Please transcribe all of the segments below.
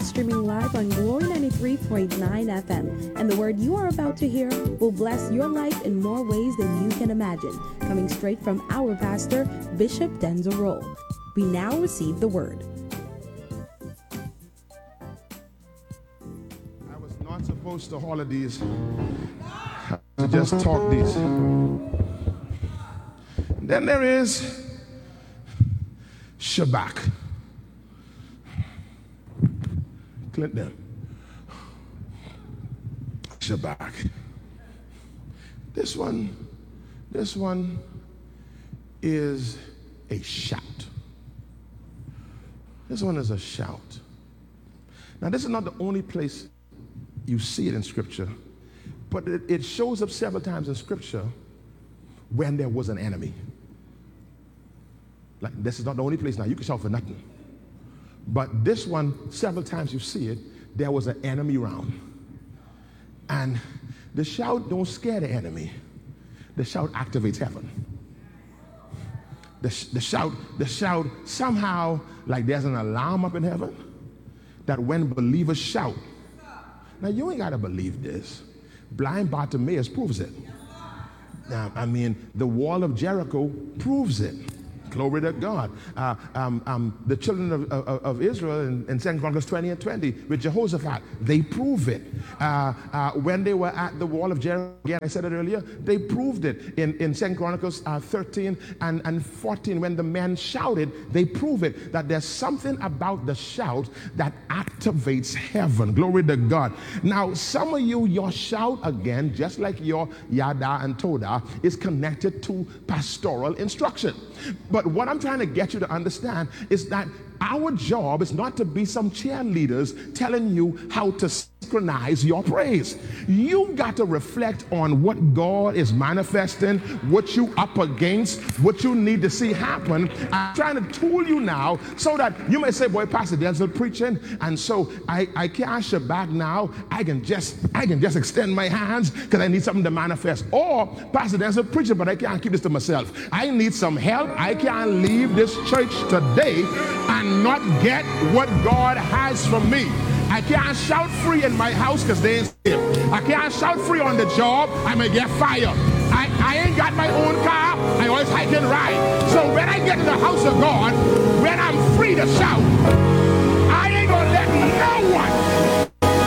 broadcast streaming live on Glory 93.9 FM. And the word you are about to hear will bless your life in more ways than you can imagine. Coming straight from our pastor, Bishop Denzel Rolle. We now receive the word. I was not supposed to holler these, to just talk these. Then there is Shabbat. Clinton. Shabbat. This one is a shout. This one is a shout. Now, this is not the only place you see it in Scripture, but it shows up several times in Scripture when there was an enemy. Like, this is not the only place. Now, you can shout for nothing. But this one, several times you see it, there was an enemy around. And the shout don't scare the enemy. The shout activates heaven. The shout somehow, like there's an alarm up in heaven that when believers shout. Now, you ain't got to believe this. Blind Bartimaeus proves it. Now, I mean, the wall of Jericho proves it. Glory to God. The children of Israel in 2 Chronicles 20 and 20 with Jehoshaphat, they prove it. When they were at the wall of Jericho, again, I said it earlier, they proved it. In 2 Chronicles 13 and 14, when the men shouted, they prove it that there's something about the shout that activates heaven. Glory to God. Now, some of you, your shout, again, just like your yada and toda, is connected to pastoral instruction. But what I'm trying to get you to understand is that our job is not to be some cheerleaders telling you how to synchronize your praise. You've got to reflect on what God is manifesting, what you up against, what you need to see happen. I'm trying to tool you now so that you may say, boy, Pastor Denzel preaching, and so I can't Shabbat now. I can just extend my hands because I need something to manifest. Or Pastor Denzel preaching, but I can't keep this to myself. I need some help. I can't leave this church today and not get what God has for me. I can't shout free in my house because they ain't safe. I can't shout free on the job. I may get fired. I ain't got my own car. I always hike and ride. So when I get to the house of God, when I'm free to shout, I ain't gonna let no one.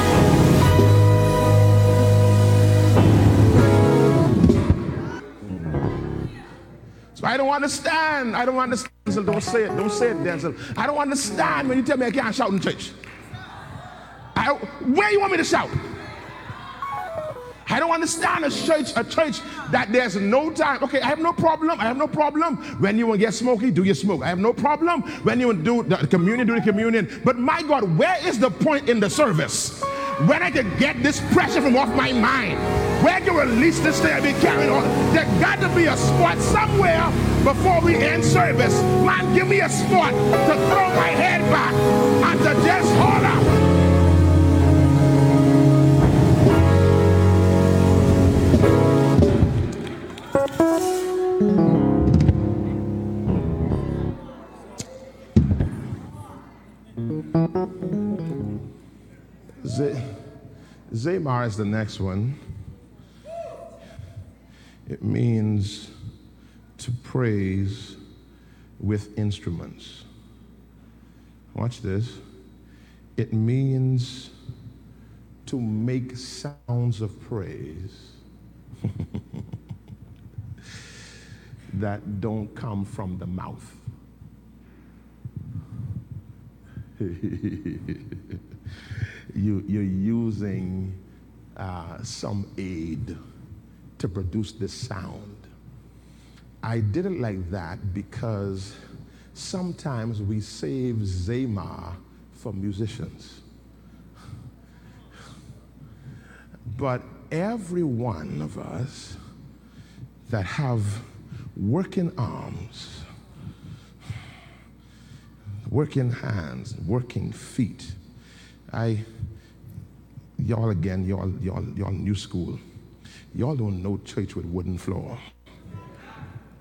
So I don't understand. So don't say it, Denzel. I don't understand when you tell me I can't shout in church. Where you want me to shout? I don't understand a church that there's no time. Okay, I have no problem. When you want to get smoky, do your smoke. I have no problem. When you want to do the communion, do the communion. But my God, where is the point in the service when I can get this pressure from off my mind? Where I can release this thing I've been carrying on? There got to be a spot somewhere before we end service. Man, give me a spot to throw my head back and to just holler. Zamar is the next one. It means to praise with instruments. Watch this. It means to make sounds of praise that don't come from the mouth. You're using some aid to produce this sound. I did it like that because sometimes we save Zamar for musicians. But every one of us that have working arms, working hands, working feet, y'all new school. Y'all don't know church with wooden floor.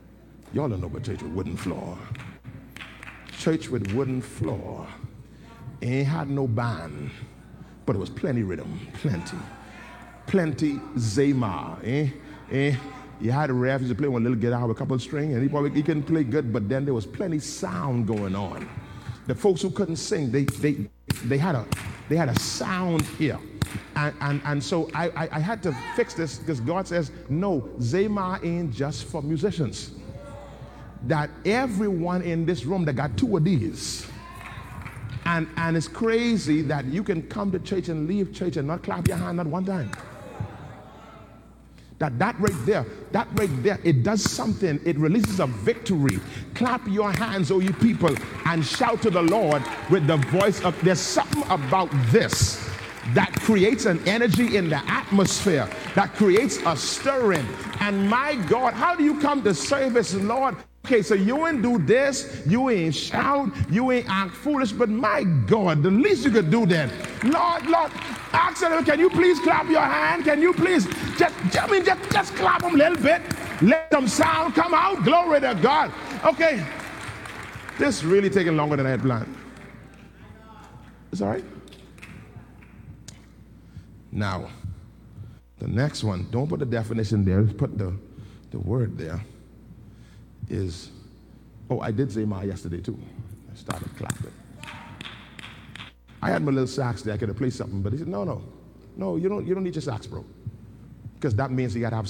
Y'all don't know about church with wooden floor. Church with wooden floor Ain't had no band, but it was plenty rhythm, plenty Zema. You had a ref, he used to play one little guitar with a couple of strings, and he couldn't play good, but then there was plenty sound going on. The folks who couldn't sing, they had a sound here. And so I had to fix this because God says, no, Zema ain't just for musicians. That everyone in this room that got two of these. And it's crazy that you can come to church and leave church and not clap your hand not one time. That right there, it does something. It releases a victory. Clap your hands, oh you people, and shout to the Lord with the voice of, there's something about this that creates an energy in the atmosphere, that creates a stirring. And my God, how do you come to service, Lord? Okay, so you ain't do this, you ain't shout, you ain't act foolish, but my God, the least you could do then, Lord, ask them, can you please clap your hand? Can you please, just clap them a little bit, let them sound come out, glory to God. Okay, this is really taking longer than I had planned. It's all right. Now, the next one, don't put the definition there, put the word there. Is, oh, I did Zema yesterday too. I started clapping. I had my little sax there. I could have played something, but he said, no, you don't need your sax, bro, because that means you got to have